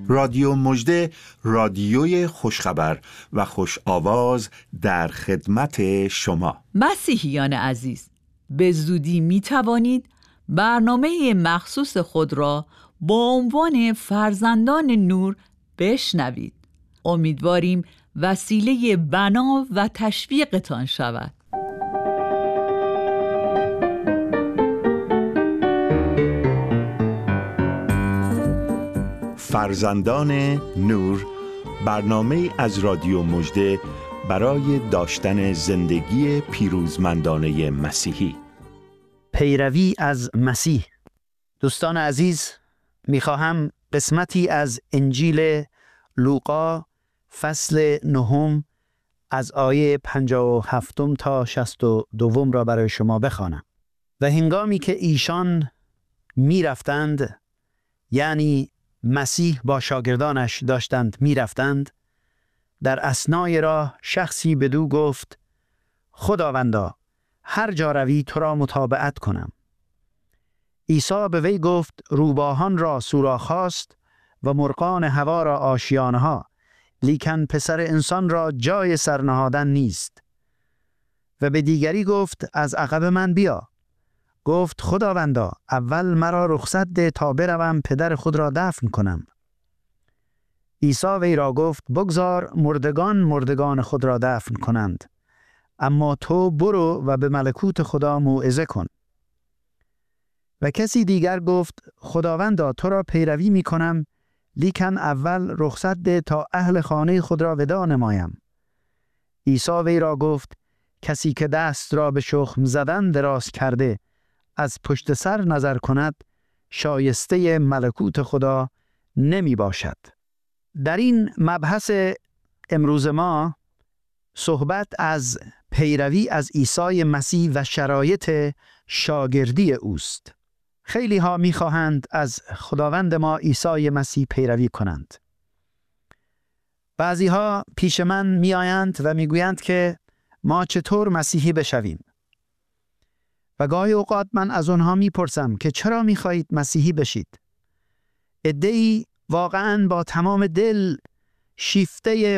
رادیو مژده، رادیوی خوشخبر و خوش آواز در خدمت شما. مسیحیان عزیز، به زودی می توانید برنامه مخصوص خود را با عنوان فرزندان نور بشنوید. امیدواریم وسیله بنا و تشویقتان شود. فرزندان نور، برنامه از رادیو مژده برای داشتن زندگی پیروزمندانه مسیحی. پیروی از مسیح. دوستان عزیز، میخواهم قسمتی از انجیل لوقا فصل 9 از آیه 57 تا 62 را برای شما بخوانم. و هنگامی که ایشان میرفتند، یعنی مسیح با شاگردانش داشتند میرفتند، در اثنای راه شخصی بدو گفت: خداوندا، هر جا روی تو را متابعت کنم. عیسی به وی گفت: روباهان را سوراخ هاست و مرغان هوا را آشیانه ها، لیکن پسر انسان را جای سرنهادن نیست. و به دیگری گفت: از عقب من بیا. گفت: خداوندا، اول مرا رخصت ده تا بروم پدر خود را دفن کنم. عیسی وی را گفت: بگذار مردگان خود را دفن کنند، اما تو برو و به ملکوت خدا موعظه کن. و کسی دیگر گفت: خداوندا، تو را پیروی می کنم، لیکن اول رخصت ده تا اهل خانه خود را وداع نمایم. عیسی وی را گفت: کسی که دست را به شخم زدن دراز کرده از پشت سر نظر کند، شایسته ملکوت خدا نمی باشد. در این مبحث امروز ما صحبت از پیروی از عیسی مسیح و شرایط شاگردی اوست. خیلی ها می خواهند از خداوند ما عیسی مسیح پیروی کنند. بعضی ها پیش من می آیند و می گویند که ما چطور مسیحی بشویم؟ و گاهی اوقات من از آنها می پرسم که چرا می خواهید مسیحی بشید؟ عده‌ای واقعاً با تمام دل شیفته